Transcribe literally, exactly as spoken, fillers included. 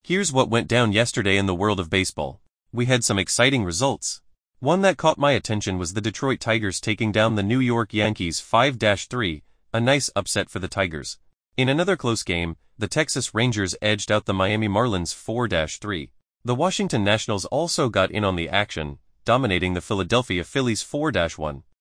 Here's what went down yesterday in the world of baseball. We had some exciting results. One that caught my attention was the Detroit Tigers taking down the New York Yankees five to three, a nice upset for the Tigers. In another close game, the Texas Rangers edged out the Miami Marlins four to three. The Washington Nationals also got in on the action, dominating the Philadelphia Phillies four to one.